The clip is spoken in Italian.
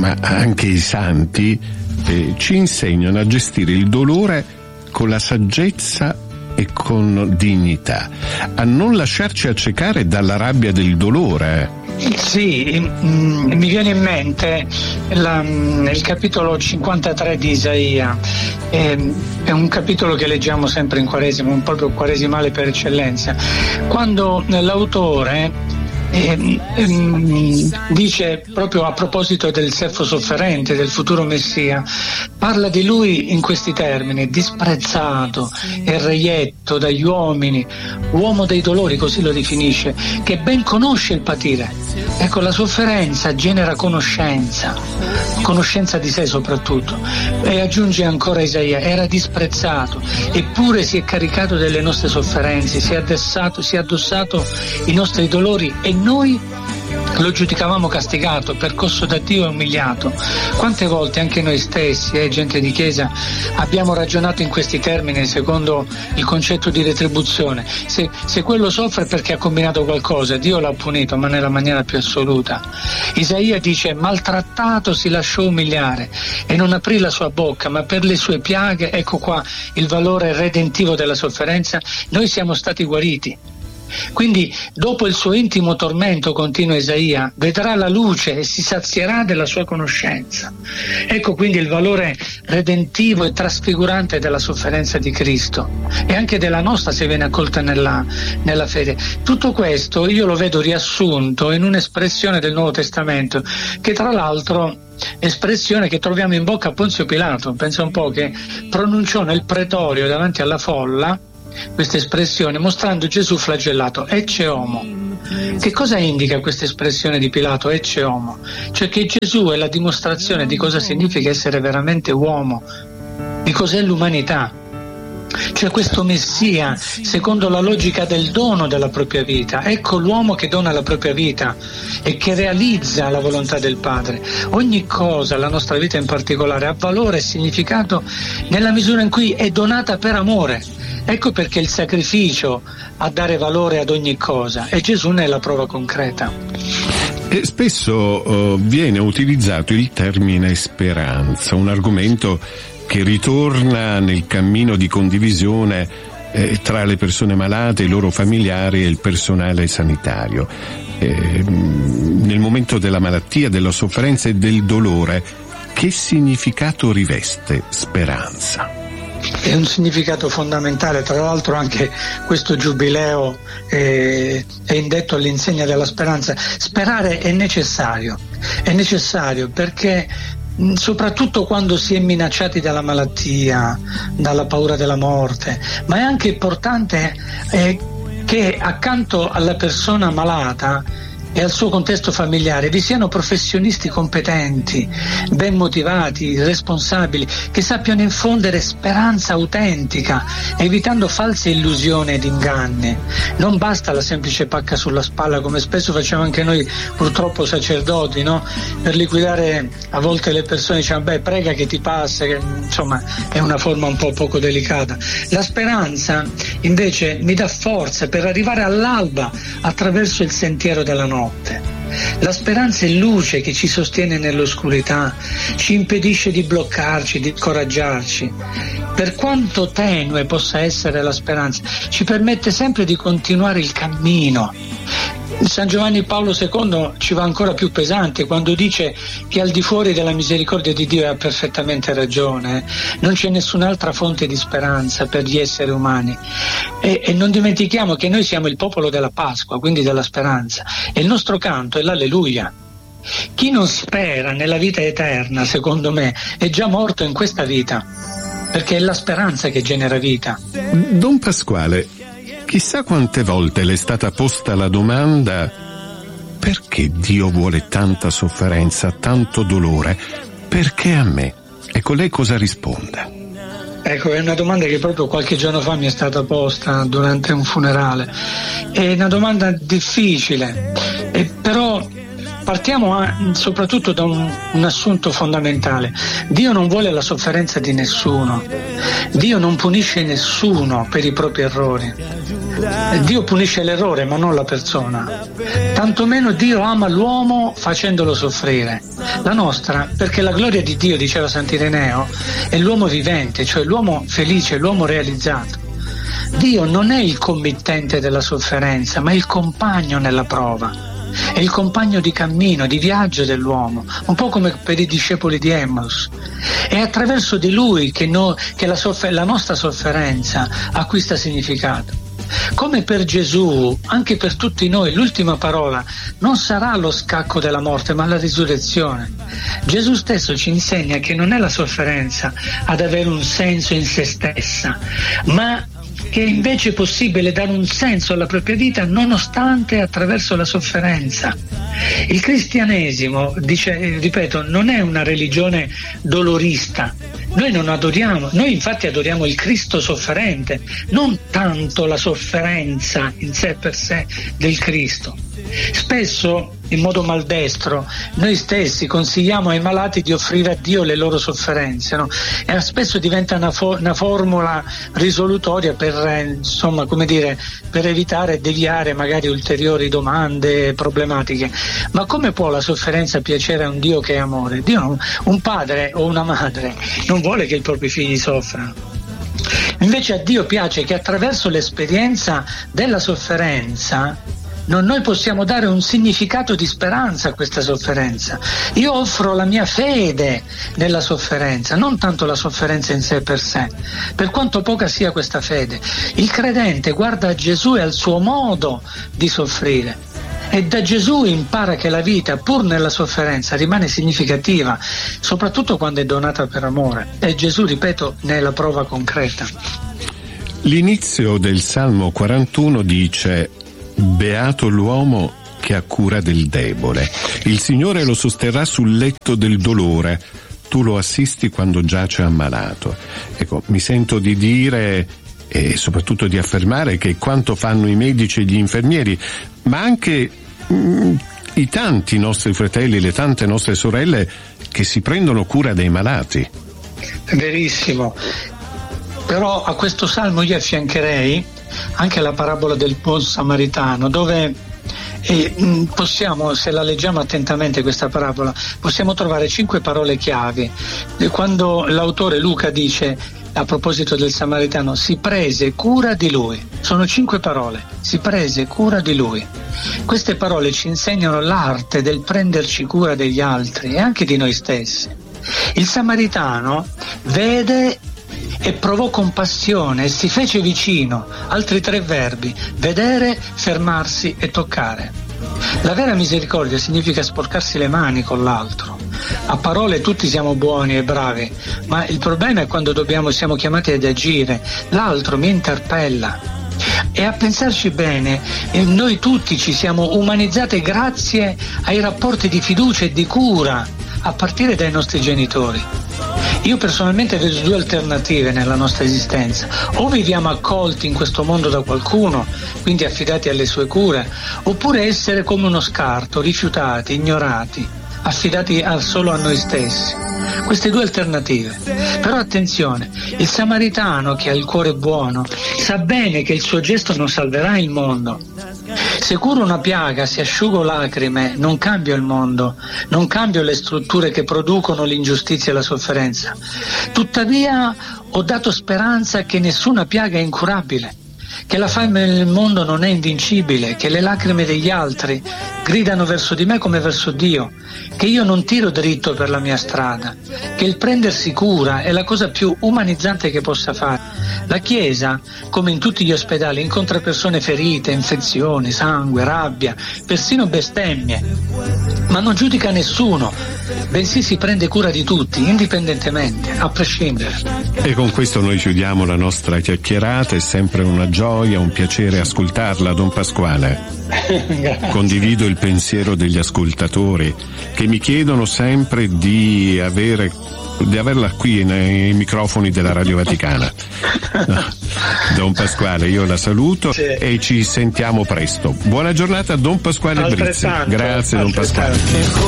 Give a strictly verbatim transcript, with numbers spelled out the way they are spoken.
ma anche i santi eh, ci insegnano a gestire il dolore con la saggezza e con dignità, a non lasciarci accecare dalla rabbia del dolore. Sì, mm, mi viene in mente la, mm, il capitolo cinquantatré di Isaia. È, è un capitolo che leggiamo sempre in Quaresima, un proprio quaresimale per eccellenza, quando l'autore E, e, dice proprio a proposito del servo sofferente, del futuro Messia, parla di lui in questi termini: disprezzato e reietto dagli uomini, uomo dei dolori, così lo definisce, che ben conosce il patire. Ecco, la sofferenza genera conoscenza, conoscenza di sé soprattutto. E aggiunge ancora Isaia: era disprezzato, eppure si è caricato delle nostre sofferenze, si è addossato, si è addossato i nostri dolori, e noi lo giudicavamo castigato, percosso da Dio e umiliato. Quante volte anche noi stessi, eh, gente di chiesa, abbiamo ragionato in questi termini secondo il concetto di retribuzione. Se, se quello soffre perché ha combinato qualcosa, Dio l'ha punito, ma nella maniera più assoluta. Isaia dice: maltrattato si lasciò umiliare e non aprì la sua bocca, ma per le sue piaghe, ecco qua il valore redentivo della sofferenza, noi siamo stati guariti. Quindi dopo il suo intimo tormento, continua Isaia, vedrà la luce e si sazierà della sua conoscenza. Ecco quindi il valore redentivo e trasfigurante della sofferenza di Cristo, e anche della nostra se viene accolta nella, nella fede. Tutto questo io lo vedo riassunto in un'espressione del Nuovo Testamento, che tra l'altro espressione che troviamo in bocca a Ponzio Pilato. Pensa un po', che pronunciò nel pretorio davanti alla folla questa espressione, mostrando Gesù flagellato: ecce homo. Che cosa indica questa espressione di Pilato, ecce homo? Cioè che Gesù è la dimostrazione di cosa significa essere veramente uomo, di cos'è l'umanità. Cioè questo Messia secondo la logica del dono della propria vita. Ecco l'uomo che dona la propria vita e che realizza la volontà del Padre. Ogni cosa, la nostra vita in particolare, ha valore e significato nella misura in cui è donata per amore. Ecco perché il sacrificio a dare valore ad ogni cosa, e Gesù ne è la prova concreta. E spesso uh, viene utilizzato il termine speranza, un argomento che ritorna nel cammino di condivisione eh, tra le persone malate, i loro familiari e il personale sanitario. Eh, nel momento della malattia, della sofferenza e del dolore, che significato riveste speranza? È un significato fondamentale, tra l'altro anche questo giubileo è, è indetto all'insegna della speranza. Sperare è necessario, è necessario perché soprattutto quando si è minacciati dalla malattia, dalla paura della morte, ma è anche importante eh, che accanto alla persona malata e al suo contesto familiare vi siano professionisti competenti, ben motivati, responsabili, che sappiano infondere speranza autentica, evitando false illusioni ed inganni. Non basta la semplice pacca sulla spalla, come spesso facciamo anche noi purtroppo sacerdoti, no? Per liquidare a volte le persone, diciamo beh prega che ti passa, che insomma è una forma un po' poco delicata. La speranza invece mi dà forza per arrivare all'alba attraverso il sentiero della notte. La speranza è luce che ci sostiene nell'oscurità, ci impedisce di bloccarci, di scoraggiarci. Per quanto tenue possa essere la speranza, ci permette sempre di continuare il cammino. San Giovanni Paolo secondo ci va ancora più pesante quando dice che al di fuori della misericordia di Dio, ha perfettamente ragione, non c'è nessun'altra fonte di speranza per gli esseri umani. E, e non dimentichiamo che noi siamo il popolo della Pasqua, quindi della speranza, e il nostro canto è l'alleluia. Chi non spera nella vita eterna, secondo me, è già morto in questa vita, perché è la speranza che genera vita. Don Pasquale, chissà quante volte le è stata posta la domanda: perché Dio vuole tanta sofferenza, tanto dolore? Perché a me? Ecco, lei cosa risponde? Ecco, è una domanda che proprio qualche giorno fa mi è stata posta durante un funerale. È una domanda difficile, e però partiamo a, soprattutto da un, un assunto fondamentale. Dio non vuole la sofferenza di nessuno. Dio non punisce nessuno per i propri errori. Dio punisce l'errore ma non la persona. tanto meno Dio ama l'uomo facendolo soffrire. La nostra, perché la gloria di Dio, diceva Sant'Ireneo, è l'uomo vivente, cioè l'uomo felice, l'uomo realizzato. Dio non è il committente della sofferenza, ma il compagno nella prova. È il compagno di cammino, di viaggio dell'uomo, un po' come per i discepoli di Emmaus. È attraverso di lui che, no, che la, soffer- la nostra sofferenza acquista significato. Come per Gesù, anche per tutti noi, l'ultima parola non sarà lo scacco della morte, ma la risurrezione. Gesù stesso ci insegna che non è la sofferenza ad avere un senso in se stessa, ma che invece è possibile dare un senso alla propria vita nonostante attraverso la sofferenza. Il cristianesimo, dice, ripeto, non è una religione dolorista. Noi non adoriamo, noi infatti adoriamo il Cristo sofferente, non tanto la sofferenza in sé per sé del Cristo. Spesso, in modo maldestro, noi stessi consigliamo ai malati di offrire a Dio le loro sofferenze, no? E spesso diventa una, fo- una formula risolutoria per, eh, insomma, come dire, per evitare e deviare magari ulteriori domande problematiche. Ma come può la sofferenza piacere a un Dio che è amore? Dio, non, un padre o una madre non vuole che i propri figli soffrano. Invece a Dio piace che attraverso l'esperienza della sofferenza non noi possiamo dare un significato di speranza a questa sofferenza. Io offro la mia fede nella sofferenza, non tanto la sofferenza in sé per sé, per quanto poca sia questa fede. Il credente guarda a Gesù e al suo modo di soffrire e da Gesù impara che la vita, pur nella sofferenza, rimane significativa, soprattutto quando è donata per amore. E Gesù, ripeto, ne è la prova concreta. L'inizio del Salmo quarantuno dice: beato l'uomo che ha cura del debole. Il Signore lo sosterrà sul letto del dolore. Tu lo assisti quando giace ammalato. Ecco, mi sento di dire e soprattutto di affermare che quanto fanno i medici e gli infermieri, ma anche mh, i tanti nostri fratelli, le tante nostre sorelle che si prendono cura dei malati. Verissimo. Però a questo salmo io affiancherei anche la parabola del buon samaritano, dove eh, possiamo, se la leggiamo attentamente questa parabola, possiamo trovare cinque parole chiave. Quando l'autore Luca dice, a proposito del samaritano, si prese cura di lui, sono cinque parole: si prese cura di lui. Queste parole ci insegnano l'arte del prenderci cura degli altri e anche di noi stessi. Il samaritano vede e provò compassione e si fece vicino. Altri tre verbi: vedere, fermarsi e toccare. La vera misericordia significa sporcarsi le mani con l'altro. A parole tutti siamo buoni e bravi, ma il problema è quando dobbiamo, siamo chiamati ad agire. L'altro mi interpella. E a pensarci bene, noi tutti ci siamo umanizzati grazie ai rapporti di fiducia e di cura, a partire dai nostri genitori. Io personalmente vedo due alternative nella nostra esistenza: o viviamo accolti in questo mondo da qualcuno, quindi affidati alle sue cure, oppure essere come uno scarto, rifiutati, ignorati, affidati a, solo a noi stessi. Queste due alternative. Però attenzione, il samaritano che ha il cuore buono sa bene che il suo gesto non salverà il mondo. Se curo una piaga, se asciugo lacrime, non cambio il mondo, non cambio le strutture che producono l'ingiustizia e la sofferenza. Tuttavia ho dato speranza che nessuna piaga è incurabile, che la fame nel mondo non è invincibile, che le lacrime degli altri gridano verso di me come verso Dio, che io non tiro dritto per la mia strada, che il prendersi cura è la cosa più umanizzante che possa fare. La Chiesa, come in tutti gli ospedali, incontra persone ferite, infezioni, sangue, rabbia, persino bestemmie, ma non giudica nessuno, bensì si prende cura di tutti, indipendentemente, a prescindere. E con questo noi chiudiamo la nostra chiacchierata. È sempre una gioia, un piacere ascoltarla, Don Pasquale. Condivido il pensiero degli ascoltatori che mi chiedono sempre di avere di averla qui nei microfoni della Radio Vaticana. Don Pasquale, io la saluto, sì, e ci sentiamo presto. Buona giornata a Don Pasquale Brizzi. Grazie, Don Pasquale.